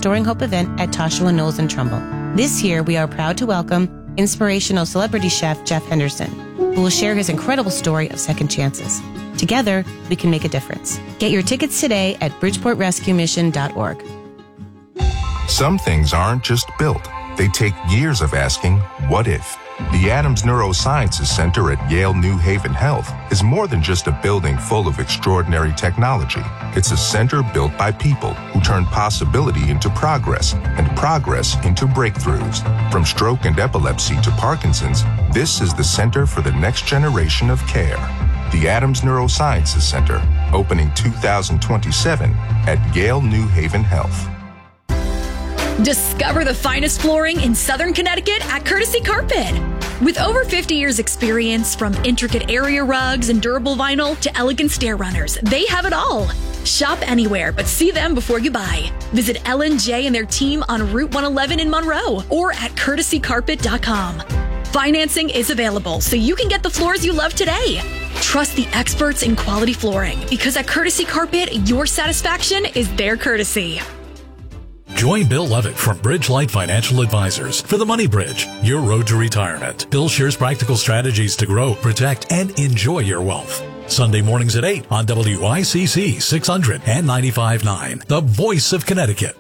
Restoring Hope event at Toshawa Knowles in Trumbull. This year, we are proud to welcome inspirational celebrity chef Jeff Henderson, who will share his incredible story of second chances. Together, we can make a difference. Get your tickets today at bridgeportrescuemission.org. Some things aren't just built. They take years of asking, what if? The Adams Neurosciences Center at Yale New Haven Health is more than just a building full of extraordinary technology. It's a center built by people who turn possibility into progress and progress into breakthroughs. From stroke and epilepsy to Parkinson's, this is the center for the next generation of care. The Adams Neurosciences Center, opening 2027 at Yale New Haven Health. Discover the finest flooring in Southern Connecticut at Courtesy Carpet. With over 50 years experience, from intricate area rugs and durable vinyl to elegant stair runners, they have it all. Shop anywhere, but see them before you buy. Visit Ellen J and their team on Route 111 in Monroe or at courtesycarpet.com. Financing is available, so you can get the floors you love today. Trust the experts in quality flooring, because at Courtesy Carpet, your satisfaction is their courtesy. Join Bill Levitt from Bridgelight Financial Advisors for the Money Bridge, your road to retirement. Bill shares practical strategies to grow, protect, and enjoy your wealth. Sunday mornings at 8 on WICC 600 and 95.9, the voice of Connecticut.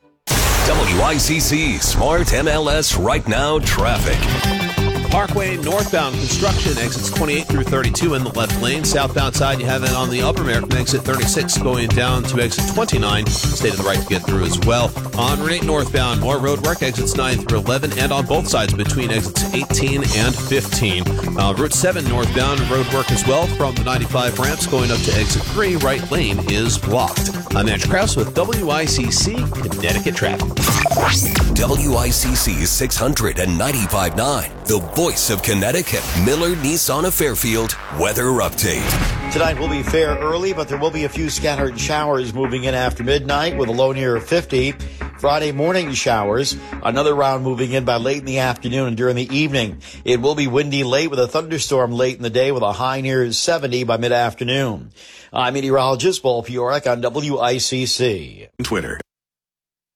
WICC Smart MLS Right Now Traffic. Parkway northbound construction, exits 28 through 32 in the left lane. Southbound side, you have it on the Upper American exit 36 going down to exit 29. Stay to the right to get through as well. On Route 8 northbound, more road work, exits 9 through 11, and on both sides between exits 18 and 15. Route 7 northbound, road work as well from the 95 ramps going up to exit 3. Right lane is blocked. I'm Andrew Krause with WICC Connecticut Traffic. WICC 695.9, the voice of Connecticut. Miller Nissan of Fairfield weather update. Tonight will be fair early, but there will be a few scattered showers moving in after midnight with a low near 50. Friday morning showers, another round moving in by late in the afternoon and during the evening. It will be windy late with a thunderstorm late in the day with a high near 70 by mid-afternoon. I'm meteorologist Paul Piorik on WICC. Twitter.